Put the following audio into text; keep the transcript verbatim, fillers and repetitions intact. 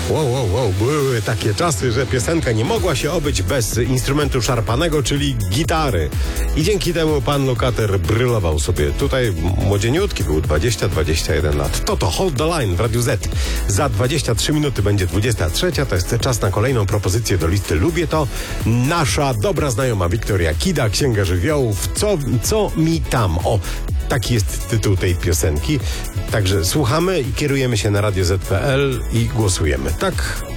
Wow, wow, wow, były takie czasy, że piosenka nie mogła się obyć bez instrumentu szarpanego, czyli gitary. I dzięki temu pan Lukather brylował sobie. Tutaj młodzieniutki, był dwadzieścia dwadzieścia jeden lat. To to Hold the Line w Radiu Z. Za dwadzieścia trzy minuty będzie dwudziesta trzecia. To jest czas na kolejną propozycję do listy Lubię To. Nasza dobra znajoma Wiktoria Kida, Księga Żywiołów. Co, co mi tam? O, taki jest tytuł tej piosenki. Także słuchamy i kierujemy się na radio zet kropka pe el i głosujemy. Tak